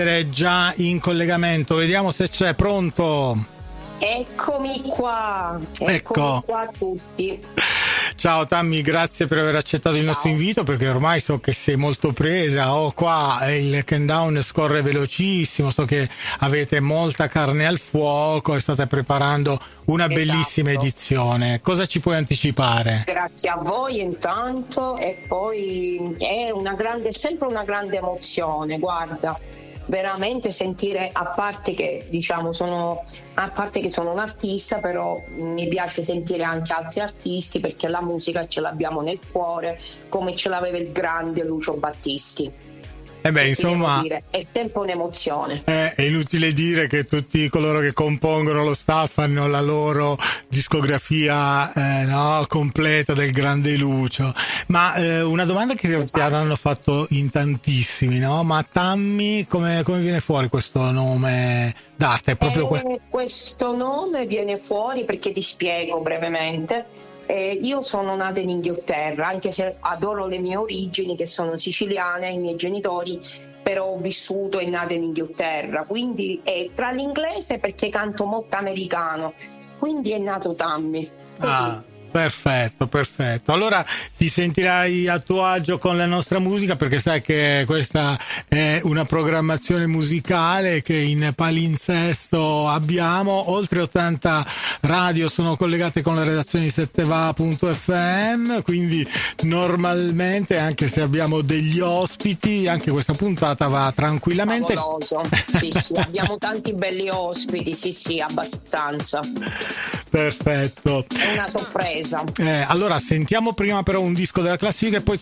già in collegamento, vediamo se c'è. Pronto? Eccomi qua a tutti. Ciao Tammy, grazie per aver accettato il nostro invito, perché ormai so che sei molto presa. Qua il countdown scorre velocissimo, so che avete molta carne al fuoco e state preparando una bellissima edizione. Cosa ci puoi anticipare? Grazie a voi intanto, e poi è sempre una grande emozione, guarda. Veramente sentire, a parte che sono un artista, però mi piace sentire anche altri artisti, perché la musica ce l'abbiamo nel cuore, come ce l'aveva il grande Lucio Battisti. Insomma, è sempre un'emozione. È inutile dire che tutti coloro che compongono lo staff hanno la loro discografia completa del grande Lucio. Ma una domanda che ti avranno fatto in tantissimi, no? Ma Tammy, come viene fuori questo nome d'arte? È proprio questo nome viene fuori perché ti spiego brevemente. Io sono nata in Inghilterra, anche se adoro le mie origini che sono siciliane, i miei genitori, però ho vissuto e nato in Inghilterra, quindi è tra l'inglese, perché canto molto americano, quindi è nato Tammy, così. Perfetto. Allora ti sentirai a tuo agio con la nostra musica, perché sai che questa è una programmazione musicale che in palinsesto abbiamo. Oltre 80 radio sono collegate con la redazione di setteva.fm, quindi normalmente, anche se abbiamo degli ospiti, anche questa puntata va tranquillamente. Favoloso. Sì, abbiamo tanti belli ospiti, sì, abbastanza. Perfetto. È una sorpresa. Allora sentiamo prima però un disco della classifica e poi